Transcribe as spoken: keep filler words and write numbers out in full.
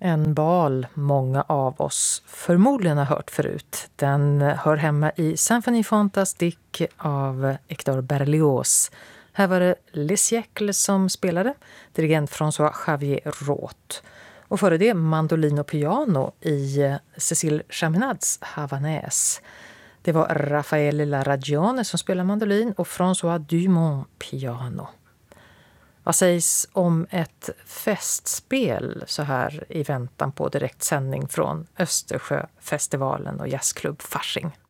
En bal många av oss förmodligen har hört förut. Den hör hemma i Symphonie Fantastique av Hector Berlioz. Här var det Les Siècles som spelade, dirigent François Xavier Roth. Och före det mandolin och piano i Cécile Chaminade's Havanaise. Det var Raffaele Larragione som spelade mandolin och François Dumont piano. Vad sägs om ett festspel så här i väntan på direktsändning från Östersjöfestivalen och jazzklubb Fasching?